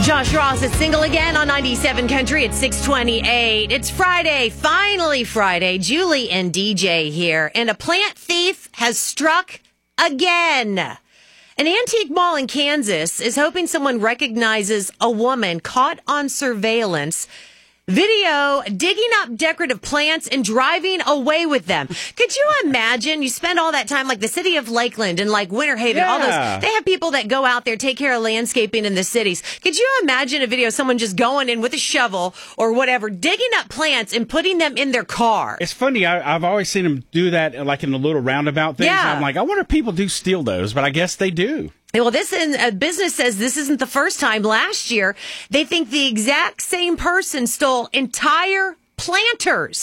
Josh Ross is single again on 97 Country at 628. It's Friday, finally Friday. Julie and DJ here. And a plant thief has struck again. An antique mall in Kansas is hoping someone recognizes a woman caught on surveillance video digging up decorative plants and driving away with them. Could you imagine? You spend all that time, like the city of Lakeland and like Winter Haven, all those. They have people that go out there, take care of landscaping in the cities. Could you imagine a video of someone just going in with a shovel or whatever, digging up plants and putting them in their car? It's funny. I've always seen them do that, like in the little roundabout things. Yeah. I'm like, I wonder if people do steal those, but I guess they do. Well, this business says this isn't the first time. Last year, they think the exact same person stole entire planters.